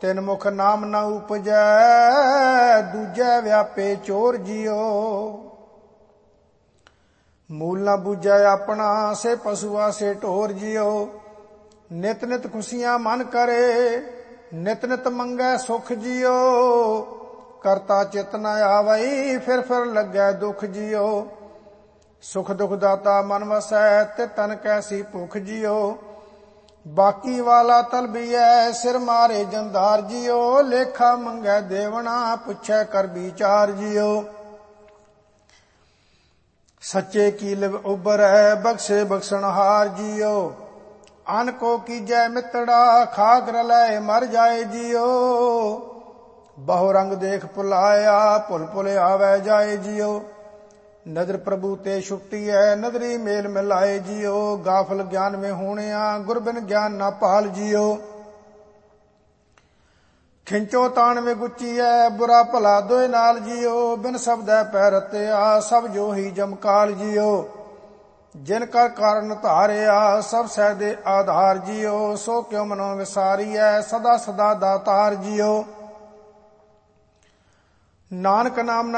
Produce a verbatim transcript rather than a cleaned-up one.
ਤਿਨ ਮੁਖ ਨਾਮ ਨ ਉਪਜੈ, ਦੂਜੈ ਵਿਆਪੇ ਚੋਰ ਜਿਉ। ਮੂਲ ਨ ਬੂਝੈ ਆਪਣਾ, ਸੇ ਪਸੂਆ ਸੇ ਢੋਰ ਜਿਉ। ਨਿਤ ਨਿਤ ਖੁਸ਼ੀਆਂ ਮਨ ਕਰੇ, ਨਿਤ ਨਿਤ ਮੰਗੈ ਸੁਖ ਜਿਉ। ਕਰਤਾ ਚਿਤ ਨ ਆਵਈ, ਫਿਰ ਫਿਰ ਲੱਗੈ ਦੁਖ ਜਿਉ। ਸੁਖ ਦੁਖ ਦਾਤਾ ਮਨ ਵਸੈ, ਤੇ ਤਨ ਕੈਸੀ ਭੁਖ ਜਿਉ। ਬਾਕੀ ਵਾਲਾ ਤਲਬੀਐ, ਸਿਰ ਮਾਰੇ ਜੰਦਾਰ ਜਿਉ। ਲੇਖਾ ਮੰਗੈ ਦੇਵਣਾ, ਪੁੱਛੈ ਕਰ ਵਿਚਾਰ ਜਿਉ। ਸੱਚੇ ਕੀ ਲਿਵ ਉਬਰੈ, ਬਖਸ਼ੇ ਬਖਸ਼ਣਹਾਰ ਜਿਉ। ਅਨ ਕੋ ਕੀਜੈ ਮਿੱਤੜਾ, ਖਾਕ ਰਲੈ ਮਰ ਜਾਏ ਜਿਉ। ਬਹੁ ਰੰਗ ਦੇਖ ਭੁਲਾਇਆ, ਭੁਲ ਭੁਲ ਆਵੈ ਜਾਏ ਜਿਉ। ਨਦਰ ਪ੍ਰਭੂ ਤੇ ਛੁੱਟੀ ਹੈ, ਨਦਰੀ ਮੇਲ ਮਿਲਾਏ ਜਿਉ। ਗਾਫਲ ਗਿਆਨ ਮੇ ਹੋਣਿਆ, ਗੁਰਬਿਨ ਗਿਆਨ ਨਾ ਭਾਲ ਜਿਉ। ਖਿੰਚੋ ਤਾਣ ਮੇ ਗੁੱਚੀਐ, ਬੁਰਾ ਭਲਾ ਦੋਇ ਨਾਲ ਜਿਉ। ਬਿਨ ਸ਼ਬਦੈ ਪੈ ਰਤਿਆ, ਸਭ ਜੋ ਹੀ ਜਮਕਾਲ ਜਿਉ। ਜਿਨ ਕਰ ਕਾਰਨ ਧਾਰਿਆ, ਸਭ ਸਹਿ ਦੇ ਆਧਾਰ ਜਿਉ। ਸੋ ਕਿਉ ਮਨੋ ਵਿਸਾਰੀਐ, ਸਦਾ ਸਦਾ ਦਾਤਾਰ ਜਿਉ। ਨਾਨਕ ਨਾਮ